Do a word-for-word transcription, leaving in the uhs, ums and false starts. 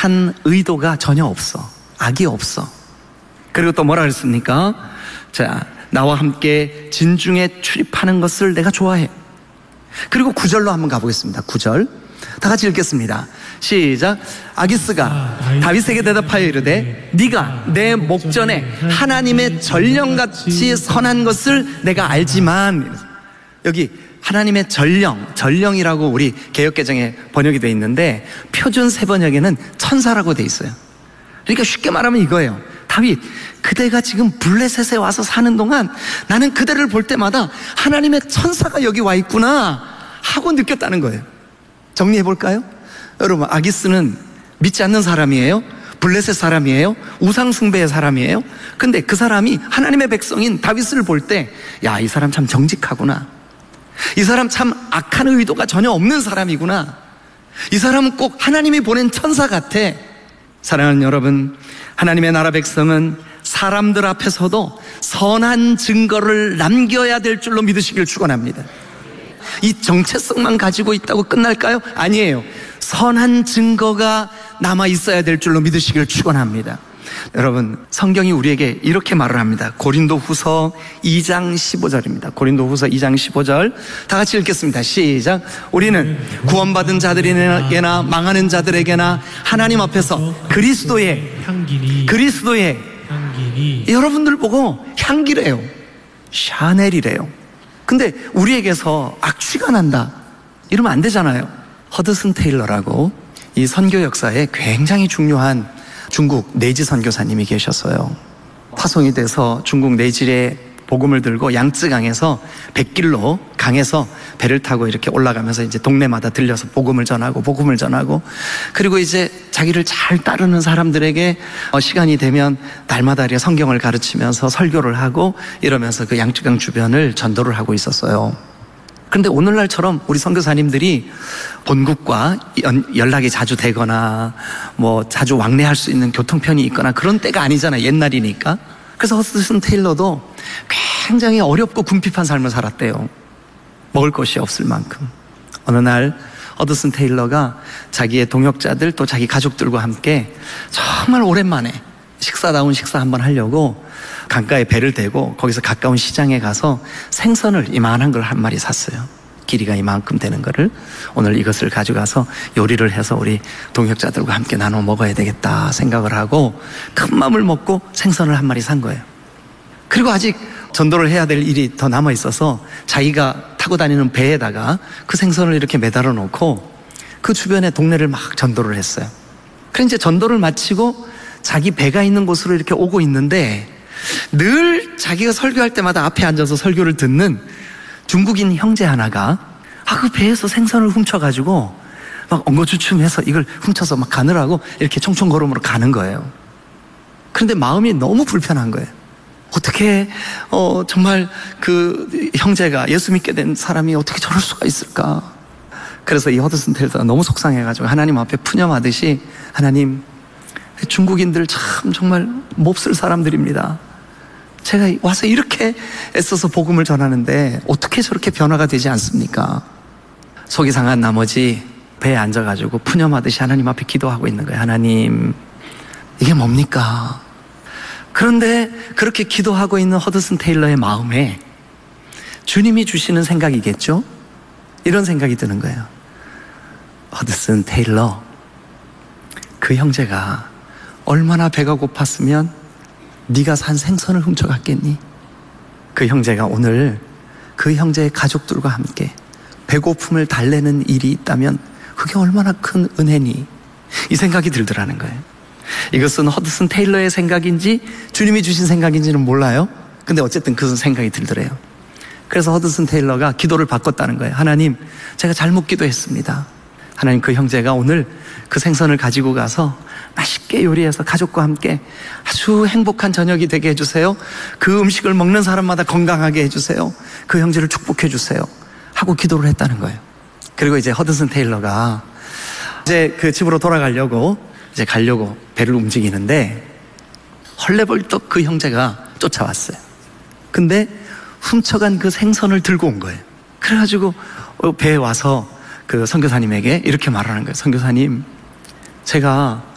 악한 의도가 전혀 없어. 악이 없어. 그리고 또 뭐라 그랬습니까? 자, 나와 함께 진중에 출입하는 것을 내가 좋아해. 그리고 구 절로 한번 가보겠습니다. 구 절 다 같이 읽겠습니다. 시작. 아기스가 아, 다윗에게 대답하여 이르되 네가 내 목전에 하나님의 전령같이 선한 것을 내가 알지만, 여기 하나님의 전령, 전령이라고 우리 개역개정에 번역이 되어 있는데 표준 세번역에는 천사라고 되어 있어요. 그러니까 쉽게 말하면 이거예요. 다윗, 그대가 지금 블레셋에 와서 사는 동안 나는 그대를 볼 때마다 하나님의 천사가 여기 와 있구나 하고 느꼈다는 거예요. 정리해 볼까요? 여러분, 아기스는 믿지 않는 사람이에요. 블레셋 사람이에요. 우상 숭배의 사람이에요. 근데 그 사람이 하나님의 백성인 다윗을 볼 때, 야, 이 사람 참 정직하구나. 이 사람 참 악한 의도가 전혀 없는 사람이구나. 이 사람은 꼭 하나님이 보낸 천사 같아. 사랑하는 여러분, 하나님의 나라 백성은 사람들 앞에서도 선한 증거를 남겨야 될 줄로 믿으시길 축원합니다. 이 정체성만 가지고 있다고 끝날까요? 아니에요. 선한 증거가 남아 있어야 될 줄로 믿으시길 축원합니다. 여러분, 성경이 우리에게 이렇게 말을 합니다. 고린도후서 이 장 십오 절입니다. 고린도후서 이 장 십오 절 다 같이 읽겠습니다. 시작. 우리는 구원받은 자들에게나 망하는 자들에게나 하나님 앞에서 그리스도의 향기니 그리스도의 향기니 여러분들 보고 향기래요. 샤넬이래요. 근데 우리에게서 악취가 난다 이러면 안 되잖아요. 허드슨 테일러라고 이 선교 역사에 굉장히 중요한 중국 네지 선교사님이 계셨어요. 파송이 돼서 중국 네질에 복음을 들고 양쯔강에서 백길로 강에서 배를 타고 이렇게 올라가면서 이제 동네마다 들려서 복음을 전하고 복음을 전하고, 그리고 이제 자기를 잘 따르는 사람들에게 시간이 되면 날마다 이렇게 성경을 가르치면서 설교를 하고 이러면서 그 양쯔강 주변을 전도를 하고 있었어요. 그런데 오늘날처럼 우리 선교사님들이 본국과 연락이 자주 되거나 뭐 자주 왕래할 수 있는 교통편이 있거나 그런 때가 아니잖아요. 옛날이니까. 그래서 허드슨 테일러도 굉장히 어렵고 궁핍한 삶을 살았대요. 먹을 것이 없을 만큼. 어느 날 허드슨 테일러가 자기의 동역자들 또 자기 가족들과 함께 정말 오랜만에 식사다운 식사 한번 하려고 강가에 배를 대고 거기서 가까운 시장에 가서 생선을 이만한 걸 한 마리 샀어요. 길이가 이만큼 되는 거를. 오늘 이것을 가져가서 요리를 해서 우리 동역자들과 함께 나눠 먹어야 되겠다 생각을 하고 큰 맘을 먹고 생선을 한 마리 산 거예요. 그리고 아직 전도를 해야 될 일이 더 남아 있어서 자기가 타고 다니는 배에다가 그 생선을 이렇게 매달아 놓고 그 주변에 동네를 막 전도를 했어요. 그래서 이제 전도를 마치고 자기 배가 있는 곳으로 이렇게 오고 있는데 늘 자기가 설교할 때마다 앞에 앉아서 설교를 듣는 중국인 형제 하나가 아, 그 배에서 생선을 훔쳐가지고 막 엉거주춤해서 이걸 훔쳐서 막 가느라고 이렇게 총총걸음으로 가는 거예요. 그런데 마음이 너무 불편한 거예요. 어떻게 어, 정말 그 형제가 예수 믿게 된 사람이 어떻게 저럴 수가 있을까. 그래서 이 허드슨 테일러가 너무 속상해가지고 하나님 앞에 푸념하듯이, 하나님, 중국인들 참 정말 몹쓸 사람들입니다. 제가 와서 이렇게 애써서 복음을 전하는데 어떻게 저렇게 변화가 되지 않습니까? 속이 상한 나머지 배에 앉아가지고 푸념하듯이 하나님 앞에 기도하고 있는 거예요. 하나님, 이게 뭡니까? 그런데 그렇게 기도하고 있는 허드슨 테일러의 마음에 주님이 주시는 생각이겠죠? 이런 생각이 드는 거예요. 허드슨 테일러, 그 형제가 얼마나 배가 고팠으면 네가 산 생선을 훔쳐갔겠니? 그 형제가 오늘 그 형제의 가족들과 함께 배고픔을 달래는 일이 있다면 그게 얼마나 큰 은혜니? 이 생각이 들더라는 거예요. 이것은 허드슨 테일러의 생각인지 주님이 주신 생각인지는 몰라요. 근데 어쨌든 그 생각이 들더래요. 그래서 허드슨 테일러가 기도를 바꿨다는 거예요. 하나님, 제가 잘못 기도했습니다. 하나님, 그 형제가 오늘 그 생선을 가지고 가서 맛있게 요리해서 가족과 함께 아주 행복한 저녁이 되게 해주세요. 그 음식을 먹는 사람마다 건강하게 해주세요. 그 형제를 축복해 주세요 하고 기도를 했다는 거예요. 그리고 이제 허드슨 테일러가 이제 그 집으로 돌아가려고 이제 가려고 배를 움직이는데 헐레벌떡 그 형제가 쫓아왔어요. 근데 훔쳐간 그 생선을 들고 온 거예요. 그래가지고 배에 와서 그 선교사님에게 이렇게 말하는 거예요. 선교사님, 제가